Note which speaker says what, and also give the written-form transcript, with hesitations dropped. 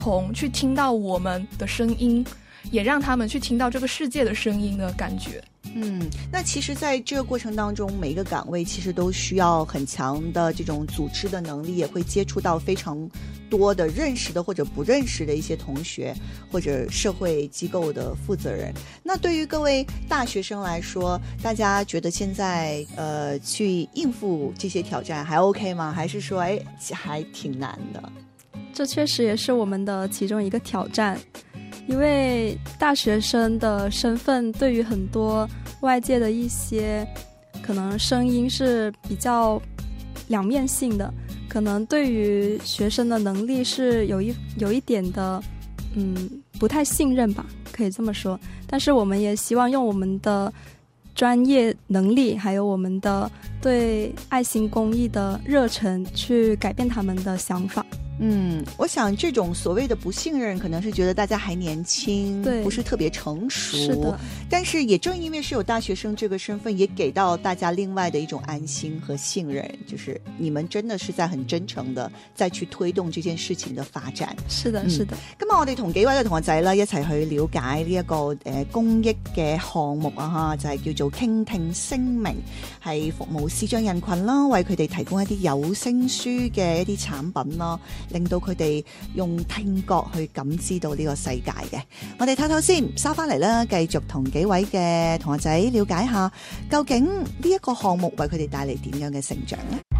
Speaker 1: 同去听到我们的声音，也让他们去听到这个世界的声音的感觉。
Speaker 2: 那其实在这个过程当中，每一个岗位其实都需要很强的这种组织的能力，也会接触到非常多的认识的或者不认识的一些同学或者社会机构的负责人。那对于各位大学生来说，大家觉得现在去应付这些挑战还 OK 吗？还是说还挺难的？
Speaker 3: 这确实也是我们的其中一个挑战，因为大学生的身份对于很多外界的一些可能声音是比较两面性的，可能对于学生的能力是有一点的不太信任吧，可以这么说。但是我们也希望用我们的专业能力还有我们的对爱心公益的热忱去改变他们的想法。
Speaker 2: 我想这种所谓的不信任可能是觉得大家还年轻，不是特别成熟。
Speaker 3: 是的，
Speaker 2: 但是也正因为是有大学生这个身份，也给到大家另外的一种安心和信任，就是你们真的是在很真誠的再去推動這件事情的發展。
Speaker 3: 是的，是的。
Speaker 2: 今日我哋同幾位嘅同學仔啦一齊去了解呢一個公益嘅項目啊，就係叫做傾聽聲明，係服務視障人群啦，為佢哋提供一啲有聲書嘅一啲產品啦，令到佢哋用聽覺去感知到呢個世界嘅。我哋唞唞先，收翻嚟啦，繼續同幾位嘅同學仔了解下，究竟呢一個項目為佢哋帶嚟點樣嘅成長呢？